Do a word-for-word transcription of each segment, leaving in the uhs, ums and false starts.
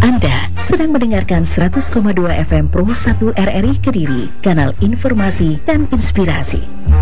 Anda sedang mendengarkan seratus koma dua F M Pro satu R R I Kediri, kanal informasi dan inspirasi.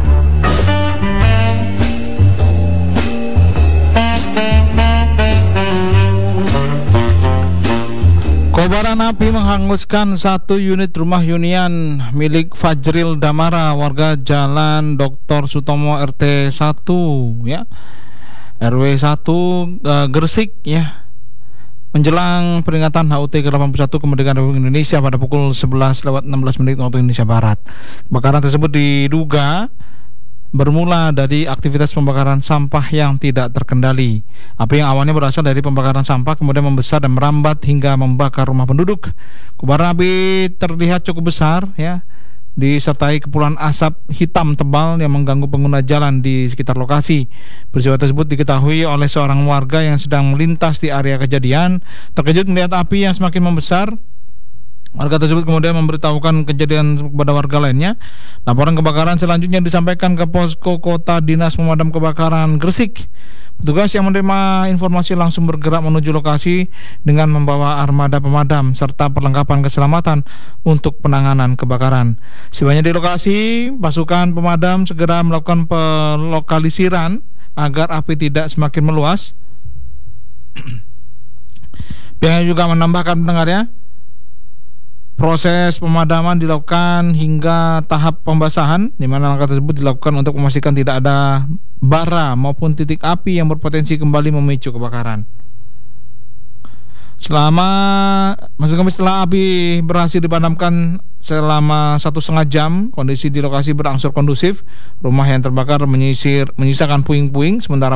Kobaran api menghanguskan satu unit rumah hunian milik Fajril Damara, warga Jalan Doktor Sutomo R T satu ya, R W satu uh, Gresik ya, menjelang peringatan H U T ke delapan puluh satu kemerdekaan Republik Indonesia pada pukul sebelas lewat enam belas menit waktu Indonesia Barat. Kebakaran tersebut diduga bermula dari aktivitas pembakaran sampah yang tidak terkendali. Api yang awalnya berasal dari pembakaran sampah kemudian membesar dan merambat hingga membakar rumah penduduk. Kobaran api terlihat cukup besar ya, disertai kepulan asap hitam tebal yang mengganggu pengguna jalan di sekitar lokasi. Peristiwa tersebut diketahui oleh seorang warga yang sedang melintas di area kejadian. Terkejut melihat api yang semakin membesar, warga tersebut kemudian memberitahukan kejadian kepada warga lainnya. Laporan kebakaran selanjutnya disampaikan ke Posko Kota Dinas Pemadam Kebakaran Gresik. Petugas yang menerima informasi langsung bergerak menuju lokasi dengan membawa armada pemadam serta perlengkapan keselamatan untuk penanganan kebakaran. Sebelumnya di lokasi, pasukan pemadam segera melakukan pelokalisiran agar api tidak semakin meluas. Pihaknya juga menambahkan pendengar ya, proses pemadaman dilakukan hingga tahap pembasahan, di mana langkah tersebut dilakukan untuk memastikan tidak ada bara maupun titik api yang berpotensi kembali memicu kebakaran. Selama maksud kami setelah api berhasil dipadamkan selama satu setengah jam, kondisi di lokasi berangsur kondusif. Rumah yang terbakar menyisir menyisakan puing-puing, sementara